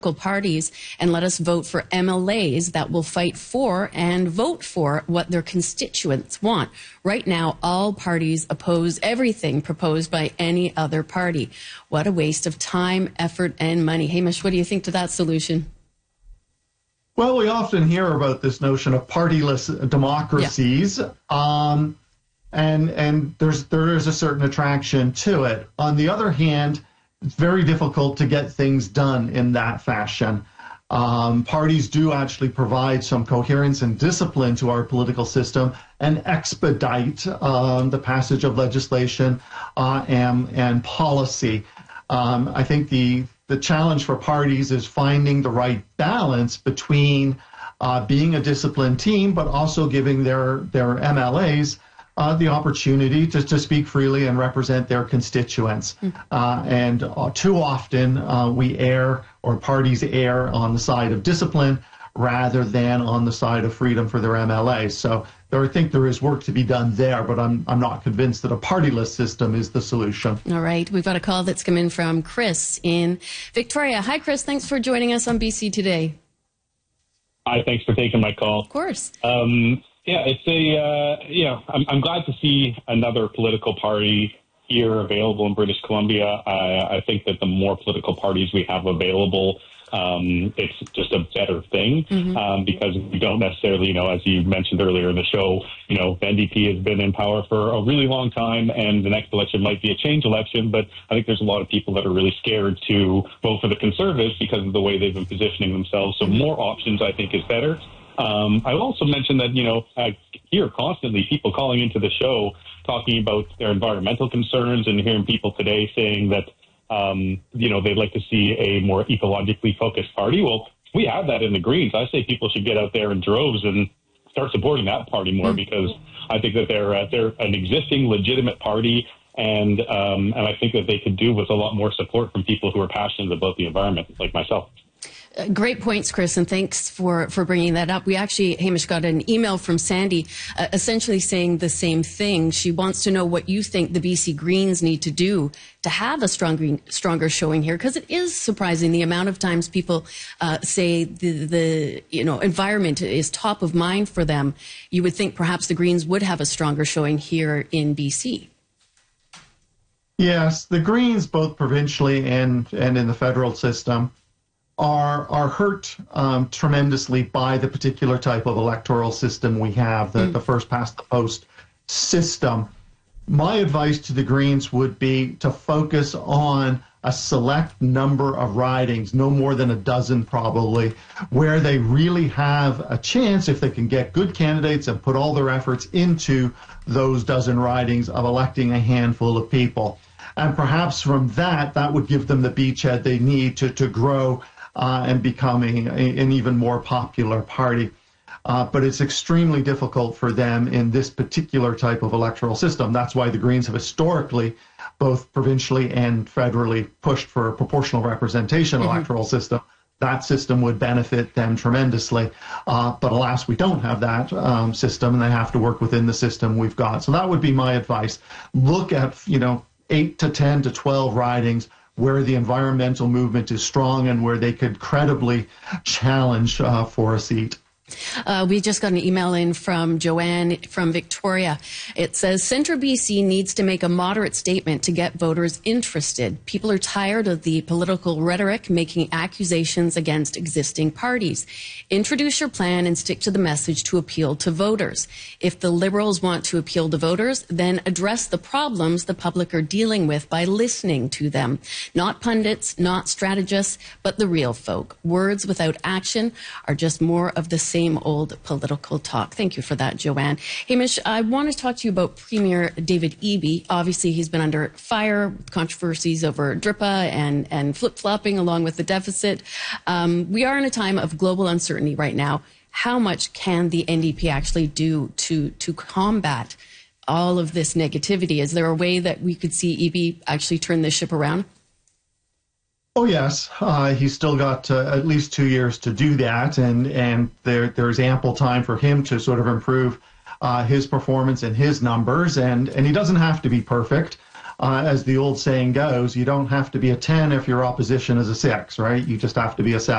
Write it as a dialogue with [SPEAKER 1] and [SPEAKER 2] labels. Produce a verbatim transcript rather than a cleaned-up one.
[SPEAKER 1] parties and let us vote for M L As that will fight for and vote for what their constituents want. Right now, all parties oppose everything proposed by any other party. What a waste of time, effort, and money. Hamish, what do you think to that solution?
[SPEAKER 2] Well, we often hear about this notion of partyless democracies, yeah. um, and and there's there is a certain attraction to it. On the other hand, it's very difficult to get things done in that fashion. Um, parties do actually provide some coherence and discipline to our political system and expedite um, the passage of legislation uh, and, and policy. Um, I think the, the challenge for parties is finding the right balance between uh, being a disciplined team, but also giving their, their M L As Uh, the opportunity to, to speak freely and represent their constituents. Mm. Uh, and uh, too often uh, we err, or parties err, on the side of discipline rather than on the side of freedom for their M L As. So there, I think there is work to be done there, but I'm, I'm not convinced that a partyless system is the solution.
[SPEAKER 1] All right. We've got a call that's come in from Chris in Victoria. Hi, Chris. Thanks for joining us on B C Today.
[SPEAKER 3] Hi, thanks for taking my call.
[SPEAKER 1] Of course.
[SPEAKER 3] Um, Yeah, it's a, uh, you know, I'm, I'm glad to see another political party here available in British Columbia. I, I think that the more political parties we have available, um, it's just a better thing, mm-hmm. um, because we don't necessarily, you know, as you mentioned earlier in the show, you know, the N D P has been in power for a really long time, and the next election might be a change election, but I think there's a lot of people that are really scared to vote for the Conservatives because of the way they've been positioning themselves. So more options, I think, is better. Um, I also mentioned that, you know, I hear constantly people calling into the show talking about their environmental concerns, and hearing people today saying that, um, you know, they'd like to see a more ecologically focused party. Well, we have that in the Greens. I say people should get out there in droves and start supporting that party more, because I think that they're uh, they're an existing legitimate party, and um, and I think that they could do with a lot more support from people who are passionate about the environment, like myself.
[SPEAKER 1] Uh, great points, Chris, and thanks for, for bringing that up. We actually, Hamish, got an email from Sandy uh, essentially saying the same thing. She wants to know what you think the B C Greens need to do to have a stronger, stronger showing here, because it is surprising the amount of times people uh, say the, the you know environment is top of mind for them. You would think perhaps the Greens would have a stronger showing here in B C.
[SPEAKER 2] Yes, the Greens, both provincially and, and in the federal system, are are hurt um, tremendously by the particular type of electoral system we have, the, mm. the first past the post system. My advice to the Greens would be to focus on a select number of ridings, no more than a dozen probably, where they really have a chance, if they can get good candidates and put all their efforts into those dozen ridings, of electing a handful of people. And perhaps from that, that would give them the beachhead they need to, to grow Uh, and becoming a, an even more popular party. Uh, but it's extremely difficult for them in this particular type of electoral system. That's why the Greens have historically, both provincially and federally, pushed for a proportional representation mm-hmm. electoral system. That system would benefit them tremendously. Uh, but alas, we don't have that um, system, and they have to work within the system we've got. So that would be my advice. Look at, you know, eight to ten to twelve ridings where the environmental movement is strong and where they could credibly challenge uh, for a seat.
[SPEAKER 1] Uh, we just got an email in from Joanne from Victoria. It says, Centre B C needs to make a moderate statement to get voters interested. People are tired of the political rhetoric making accusations against existing parties. Introduce your plan and stick to the message to appeal to voters. If the Liberals want to appeal to voters, then address the problems the public are dealing with by listening to them. Not pundits, not strategists, but the real folk. Words without action are just more of the same Same old political talk. Thank you for that, Joanne. Hamish, I want to talk to you about Premier David Eby. Obviously, he's been under fire, controversies over D R I P A and, and flip-flopping along with the deficit. Um, we are in a time of global uncertainty right now. How much can the N D P actually do to, to combat all of this negativity? Is there a way that we could see Eby actually turn this ship around?
[SPEAKER 2] Oh, yes. Uh, he's still got uh, at least two years to do that, and, and there there's ample time for him to sort of improve uh, his performance and his numbers, and, and he doesn't have to be perfect. Uh, as the old saying goes, you don't have to be a ten if your opposition is a six, right? You just have to be a seven.